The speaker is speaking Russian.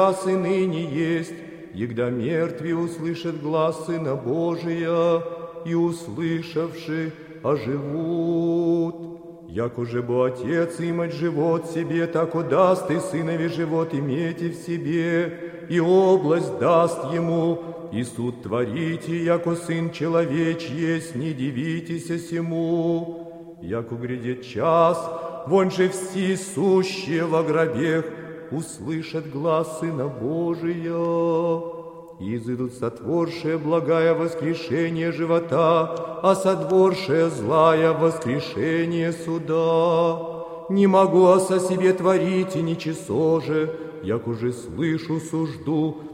час и ныне есть, егда мертвые услышат глас Сына Божия, и, услышавши, оживут. Яко же бы Отец имать живот себе, так даст и Сынове живот иметь и в себе, и область даст Ему, и суд творите, яко Сын Человеч есть, не дивитесь сему. Яко грядет час, вон же все сущие во гробех услышат глас Сына Божия. И изыдут сотворшие благая воскрешение живота, а сотворшие злая воскрешение суда. Не могу о себе творить и ничего же, як уже слышу сужду,